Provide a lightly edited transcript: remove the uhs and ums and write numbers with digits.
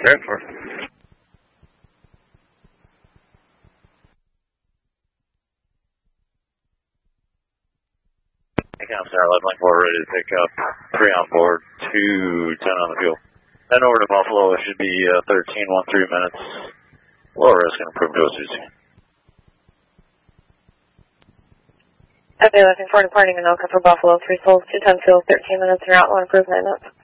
Very far. Account Center 11.4 ready to pick up. 3 on board, 210 on the fuel. Then over to Buffalo, it should be 13.13 minutes. Low risk and approved dosage. FA looking for departing Anoka for Buffalo, 3 souls, 210 fuel, 13 minutes, and route 1 approved 9 minutes.